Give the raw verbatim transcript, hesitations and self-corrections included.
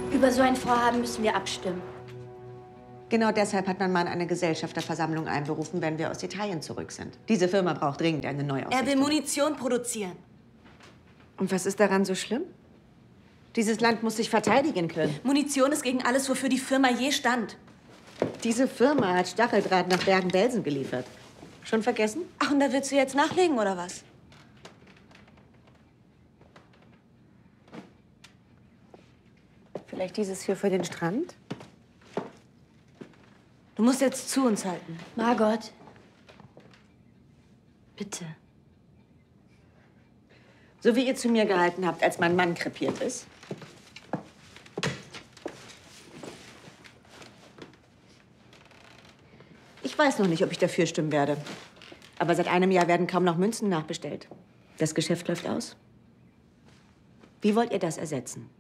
Über so ein Vorhaben müssen wir abstimmen. Genau deshalb hat mein Mann eine Gesellschafterversammlung einberufen, wenn wir aus Italien zurück sind. Diese Firma braucht dringend eine Neuausrichtung. Er will Munition produzieren. Und was ist daran so schlimm? Dieses Land muss sich verteidigen können. Munition ist gegen alles, wofür die Firma je stand. Diese Firma hat Stacheldraht nach Bergen-Belsen geliefert. Schon vergessen? Ach, und da willst du jetzt nachlegen, oder was? Vielleicht dieses hier für den Strand? Du musst jetzt zu uns halten. Margot. Bitte. So wie ihr zu mir gehalten habt, als mein Mann krepiert ist. Ich weiß noch nicht, ob ich dafür stimmen werde. Aber seit einem Jahr werden kaum noch Münzen nachbestellt. Das Geschäft läuft aus. Wie wollt ihr das ersetzen?